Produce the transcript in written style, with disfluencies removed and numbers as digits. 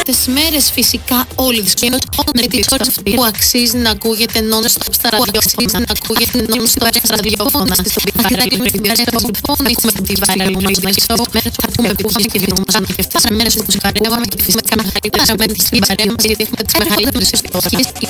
αυτές τις μέρες φυσικά όλοι δυσκολεύονται με τις ώρες αυτές που αξίζει να ακούγεται non-stop στα ραδιόφωνα, να ακούγεται non-stop στα ραδιόφωνα, στην πικρή με την πειράζει από το φόνο, έχουμε τη βάρη γνωρίζοντας το μέρος που έχουμε που και βιβλιομάζαμε και αυτές τις μέρες που τους παρέμβαμε και φυσικά μεγαλύτερα με τις παρέμβαμε γιατί έχουμε τις μεγαλύτερες ιστορίες